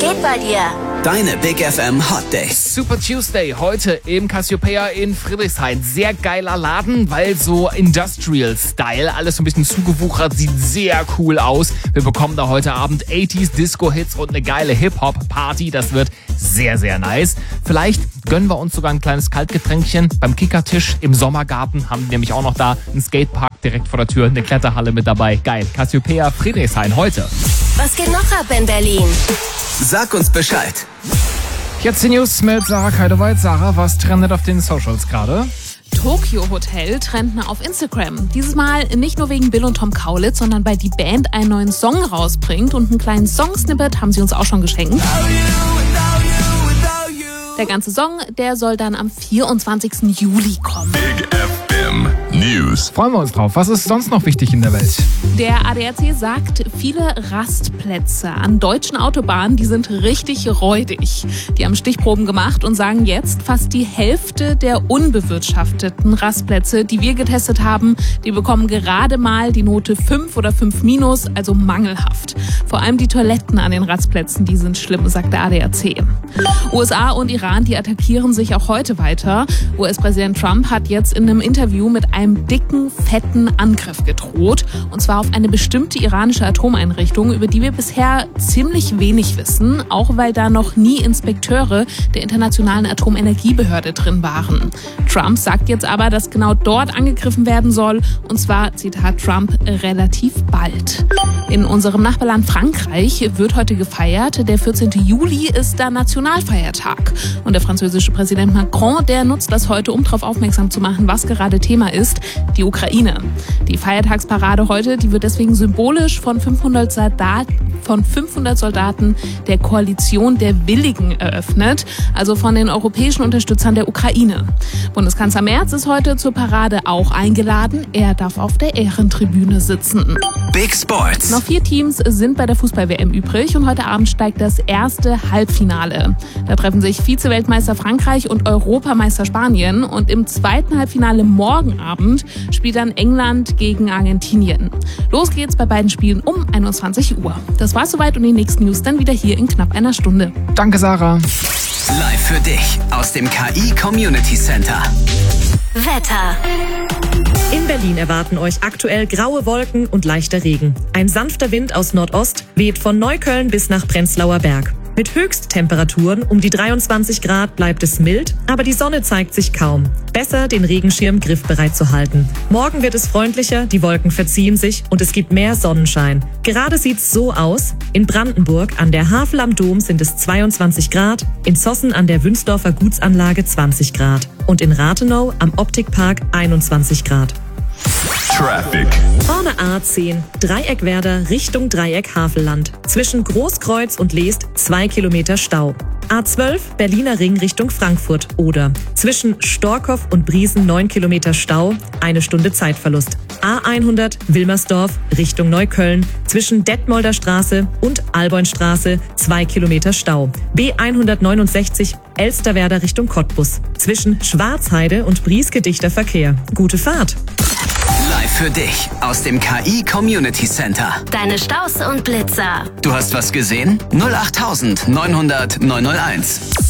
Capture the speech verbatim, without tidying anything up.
geht bei dir? Deine Big F M Hot Days. Super Tuesday heute im Cassiopeia in Friedrichshain. Sehr geiler Laden, weil so Industrial Style, alles so ein bisschen zugewuchert, sieht sehr cool aus. Wir bekommen da heute Abend achtziger Disco-Hits und eine geile Hip-Hop-Party. Das wird sehr, sehr nice. Vielleicht gönnen wir uns sogar ein kleines Kaltgetränkchen beim Kickertisch im Sommergarten. Haben die nämlich auch noch da einen Skatepark direkt vor der Tür, eine Kletterhalle mit dabei. Geil. Cassiopeia Friedrichshain heute. Was geht noch ab in Berlin? Sag uns Bescheid. Jetzt die News mit Sarah Keidewald. Sarah, was trendet auf den Socials gerade? Tokyo Hotel trendet auf Instagram. Dieses Mal nicht nur wegen Bill und Tom Kaulitz, sondern weil die Band einen neuen Song rausbringt und einen kleinen Song-Snippet haben sie uns auch schon geschenkt. Der ganze Song, der soll dann am vierundzwanzigsten Juli kommen. Big F M News. Freuen wir uns drauf. Was ist sonst noch wichtig in der Welt? Der A D A C sagt, viele Rastplätze an deutschen Autobahnen, die sind richtig räudig. Die haben Stichproben gemacht und sagen jetzt, fast die Hälfte der unbewirtschafteten Rastplätze, die wir getestet haben, die bekommen gerade mal die Note fünf oder fünf minus, also mangelhaft. Vor allem die Toiletten an den Rastplätzen, die sind schlimm, sagt der A D A C. U S A und Iran, die attackieren sich auch heute weiter. U S-Präsident Trump hat jetzt in einem Interview mit einem dicken, fetten Angriff gedroht. Und zwar auf eine bestimmte iranische Atomeinrichtung, über die wir bisher ziemlich wenig wissen, auch weil da noch nie Inspekteure der Internationalen Atomenergiebehörde drin waren. Trump sagt jetzt aber, dass genau dort angegriffen werden soll, und zwar, Zitat Trump, relativ bald. In unserem Nachbarland Frankreich wird heute gefeiert. Der vierzehnten Juli ist da Nationalfeiertag. Und der französische Präsident Macron, der nutzt das heute, um darauf aufmerksam zu machen, was gerade Thema ist, die Ukraine. Die Feiertagsparade heute, die wird deswegen symbolisch von fünfhundert Soldaten, von fünfhundert Soldaten der Koalition der Willigen eröffnet, also von den europäischen Unterstützern der Ukraine. Bundeskanzler Merz ist heute zur Parade auch eingeladen. Er darf auf der Ehrentribüne sitzen. Big Sports. Noch vier Teams sind bei der Fußball-W M übrig und heute Abend steigt das erste Halbfinale. Da treffen sich Vize-Weltmeister Frankreich und Europameister Spanien und im zweiten Halbfinale morgen Abend spielt dann England gegen Argentinien. Los geht's bei beiden Spielen um einundzwanzig Uhr. Das war's soweit und die nächsten News dann wieder hier in knapp einer Stunde. Danke, Sarah. Live für dich aus dem K I Community Center. Wetter. In Berlin erwarten euch aktuell graue Wolken und leichter Regen. Ein sanfter Wind aus Nordost weht von Neukölln bis nach Prenzlauer Berg. Mit Höchsttemperaturen um die dreiundzwanzig Grad bleibt es mild, aber die Sonne zeigt sich kaum. Besser, den Regenschirm griffbereit zu halten. Morgen wird es freundlicher, die Wolken verziehen sich und es gibt mehr Sonnenschein. Gerade sieht's so aus: in Brandenburg an der Havel am Dom sind es zweiundzwanzig Grad, in Zossen an der Wünsdorfer Gutsanlage zwanzig Grad und in Rathenow am Optikpark einundzwanzig Grad. Traffic. Vorne A zehn, Dreieckwerder Richtung Dreieck Havelland. Zwischen Großkreuz und Leest zwei Kilometer Stau. A zwölf, Berliner Ring Richtung Frankfurt oder zwischen Storkow und Briesen neun Kilometer Stau, eine Stunde Zeitverlust. A hundert, Wilmersdorf Richtung Neukölln. Zwischen Detmolder Straße und Alboinstraße zwei Kilometer Stau. B hundertneunundsechzig, Elsterwerda Richtung Cottbus. Zwischen Schwarzheide und Brieske dichter Verkehr. Gute Fahrt. Live für dich aus dem K I Community Center. Deine Staus und Blitzer. Du hast was gesehen? null acht neunhundert neunhunderteins.